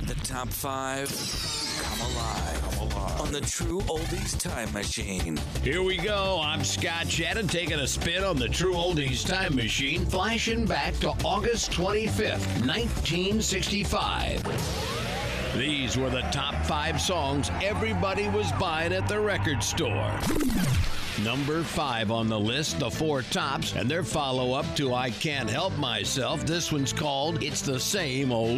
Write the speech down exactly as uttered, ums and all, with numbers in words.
The top five come alive, come alive on the True Oldies Time Machine. Here we go. I'm Scott Shannon taking a spin on the True Oldies Time Machine, flashing back to August twenty-fifth, nineteen sixty-five. These were the top five songs everybody was buying at the record store. Number five on the list, the Four Tops, and their follow-up to I Can't Help Myself. This one's called It's the Same Old